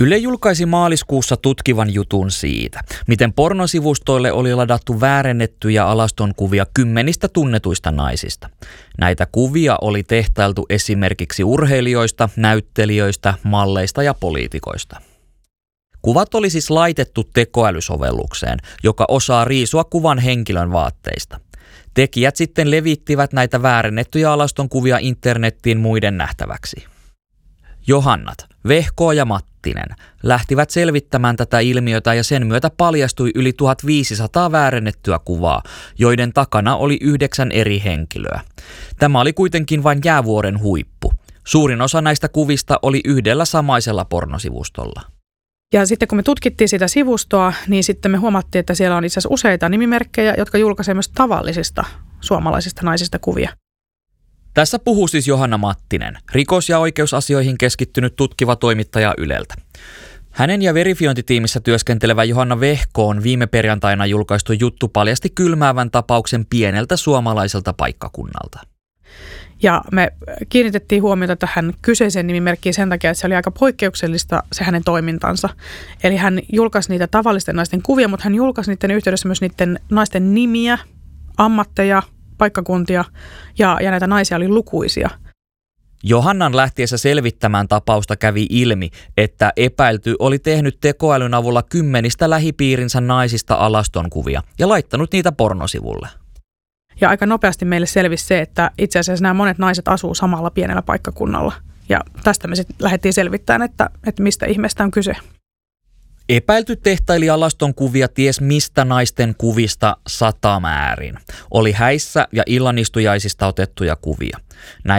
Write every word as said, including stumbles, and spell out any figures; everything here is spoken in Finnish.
Yle julkaisi maaliskuussa tutkivan jutun siitä, miten pornosivustoille oli ladattu väärennettyjä alastonkuvia kymmenistä tunnetuista naisista. Näitä kuvia oli tehtailtu esimerkiksi urheilijoista, näyttelijöistä, malleista ja poliitikoista. Kuvat oli siis laitettu tekoälysovellukseen, joka osaa riisua kuvan henkilön vaatteista. Tekijät sitten levittivät näitä väärennettyjä alastonkuvia internettiin muiden nähtäväksi. Johannat, Vehko ja Mattinen lähtivät selvittämään tätä ilmiötä ja sen myötä paljastui yli tuhatviisisataa väärennettyä kuvaa, joiden takana oli yhdeksän eri henkilöä. Tämä oli kuitenkin vain jäävuoren huippu. Suurin osa näistä kuvista oli yhdellä samaisella pornosivustolla. Ja sitten kun me tutkittiin sitä sivustoa, niin sitten me huomattiin, että siellä on itse asiassa useita nimimerkkejä, jotka julkaisevat myös tavallisista suomalaisista naisista kuvia. Tässä puhuu siis Johanna Mattinen, rikos- ja oikeusasioihin keskittynyt tutkiva toimittaja Yleltä. Hänen ja verifiointitiimissä työskentelevä Johanna Vehkoon viime perjantaina julkaistu juttu paljasti kylmäävän tapauksen pieneltä suomalaiselta paikkakunnalta. Ja me kiinnitettiin huomiota tähän kyseiseen nimimerkkiin sen takia, että se oli aika poikkeuksellista se hänen toimintansa. Eli hän julkaisi niitä tavallisten naisten kuvia, mutta hän julkaisi niiden yhteydessä myös niiden naisten nimiä, ammatteja, paikkakuntia ja, ja näitä naisia oli lukuisia. Johannan lähtiessä selvittämään tapausta kävi ilmi, että epäilty oli tehnyt tekoälyn avulla kymmenistä lähipiirinsä naisista alastonkuvia ja laittanut niitä pornosivulle. Ja aika nopeasti meille selvisi se, että itse asiassa nämä monet naiset asuu samalla pienellä paikkakunnalla. Ja tästä me sitten lähdettiin selvittämään, että, että mistä ihmeestä on kyse. Epäilty tehtaili alastonkuvia ties mistä naisten kuvista satamäärin. Oli häissä ja illanistujaisista otettuja kuvia. Näitä